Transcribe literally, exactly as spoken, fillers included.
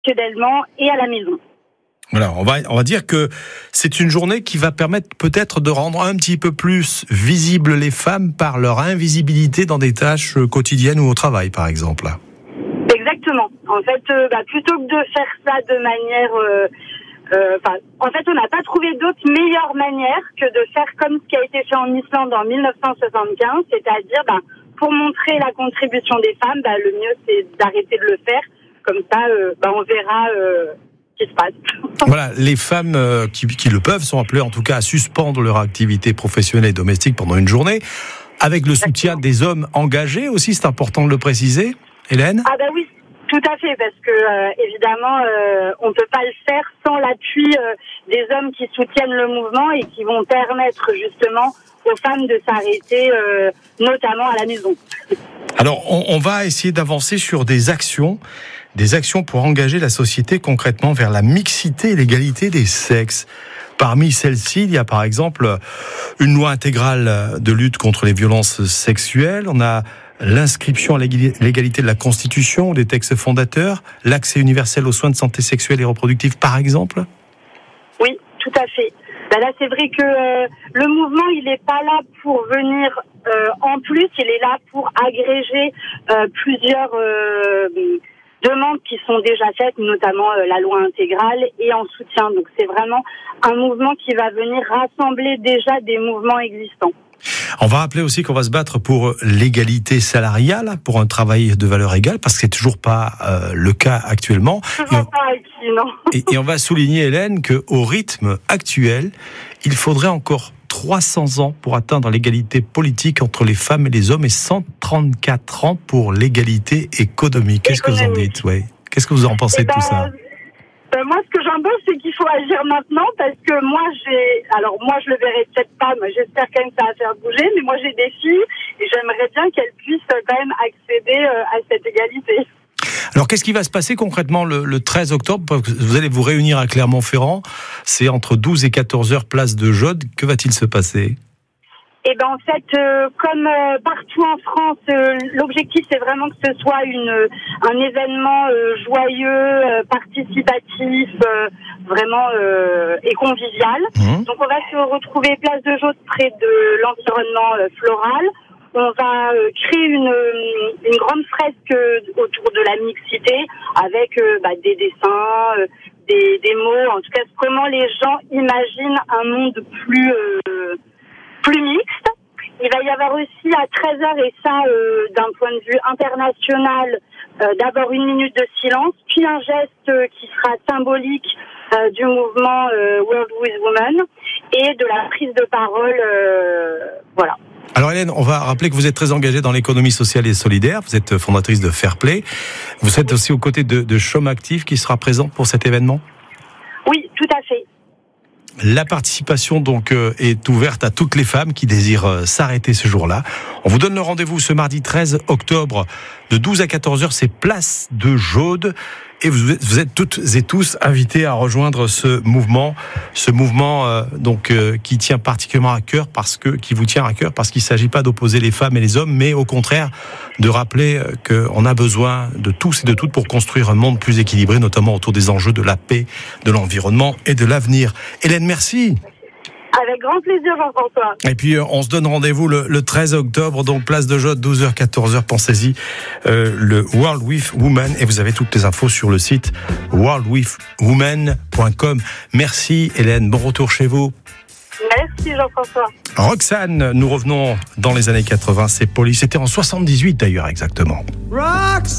professionnellement et à la maison. Voilà, on va, on va dire que c'est une journée qui va permettre peut-être de rendre un petit peu plus visibles les femmes par leur invisibilité dans des tâches quotidiennes ou au travail, par exemple. Exactement. En fait, euh, bah, plutôt que de faire ça de manière... Euh, euh, en fait, on n'a pas trouvé d'autre meilleure manière que de faire comme ce qui a été fait en Islande en dix-neuf cent soixante-quinze, c'est-à-dire, bah, pour montrer la contribution des femmes, bah, le mieux, c'est d'arrêter de le faire. Comme ça, euh, bah, on verra... Euh, qui se passe. Voilà, les femmes euh, qui, qui le peuvent sont appelées en tout cas à suspendre leur activité professionnelle et domestique pendant une journée, avec le soutien des hommes engagés aussi, c'est important de le préciser. Hélène ? Ah bah oui, tout à fait, parce que euh, évidemment, euh, on peut pas le faire sans l'appui euh, des hommes qui soutiennent le mouvement et qui vont permettre justement aux femmes de s'arrêter, euh, notamment à la maison. Alors, on, on va essayer d'avancer sur des actions, des actions pour engager la société concrètement vers la mixité et l'égalité des sexes. Parmi celles-ci, il y a par exemple une loi intégrale de lutte contre les violences sexuelles. On a l'inscription à l'égalité de la Constitution, des textes fondateurs, l'accès universel aux soins de santé sexuelle et reproductive, par exemple. Oui, tout à fait. Ben là, c'est vrai que euh, le mouvement, il n'est pas là pour venir euh, en plus, il est là pour agréger euh, plusieurs euh, demandes qui sont déjà faites, notamment euh, la loi intégrale et en soutien. Donc c'est vraiment un mouvement qui va venir rassembler déjà des mouvements existants. On va rappeler aussi qu'on va se battre pour l'égalité salariale, pour un travail de valeur égale, parce que c'est toujours pas euh, le cas actuellement. Toujours et on, pas acquis, non. Et, et on va souligner, Hélène, qu'au rythme actuel, il faudrait encore trois cents ans pour atteindre l'égalité politique entre les femmes et les hommes et cent trente-quatre ans pour l'égalité économique. Qu'est-ce que vous en dites ? Ouais. Qu'est-ce que vous en pensez et de ben, tout ça ? Ben moi, ce que j'en pense, c'est qu'il faut agir maintenant parce que moi, j'ai... Alors, moi, je le verrai peut-être pas, mais j'espère quand même que ça va faire bouger. Mais moi, j'ai des filles et j'aimerais bien qu'elles puissent quand même accéder à cette égalité. Alors, qu'est-ce qui va se passer concrètement le, le treize octobre ? Vous allez vous réunir à Clermont-Ferrand. C'est entre douze et quatorze heures, place de Jaude. Que va-t-il se passer ? Eh ben en fait, euh, comme euh, partout en France, euh, l'objectif c'est vraiment que ce soit une un événement euh, joyeux, euh, participatif, euh, vraiment euh, et convivial. Mmh. Donc on va se retrouver place de Jaude près de l'environnement euh, floral. On va euh, créer une une grande fresque autour de la mixité avec euh, bah, des dessins, euh, des des mots. En tout cas, comment les gens imaginent un monde plus euh, plus mixte. Il va y avoir aussi à treize heures, et ça, euh, d'un point de vue international, euh, d'abord une minute de silence, puis un geste euh, qui sera symbolique euh, du mouvement euh, World with Women et de la prise de parole. Euh, voilà. Alors Hélène, on va rappeler que vous êtes très engagée dans l'économie sociale et solidaire. Vous êtes fondatrice de Fairplay. Vous êtes aussi aux côtés de, de Chôme Actif qui sera présent pour cet événement ? Oui, tout à fait. La participation donc euh, est ouverte à toutes les femmes qui désirent euh, s'arrêter ce jour-là. On vous donne le rendez-vous ce mardi treize octobre de douze à quatorze heures, c'est place de Jaude. Et vous êtes, vous êtes toutes et tous invités à rejoindre ce mouvement, ce mouvement euh, donc euh, qui tient particulièrement à cœur parce que qui vous tient à cœur parce qu'il ne s'agit pas d'opposer les femmes et les hommes, mais au contraire de rappeler euh, qu'on a besoin de tous et de toutes pour construire un monde plus équilibré, notamment autour des enjeux de la paix, de l'environnement et de l'avenir. Hélène, merci. Avec grand plaisir, Jean-François. Et puis, euh, on se donne rendez-vous le, le treize octobre, donc place de Jaude, douze heures, quatorze heures, pensez-y, euh, le World with Women, et vous avez toutes les infos sur le site world with women point com. Merci Hélène, bon retour chez vous. Merci Jean-François. Roxane, nous revenons dans les années quatre-vingts, c'est Police, c'était en soixante-dix-huit d'ailleurs exactement. Roxane.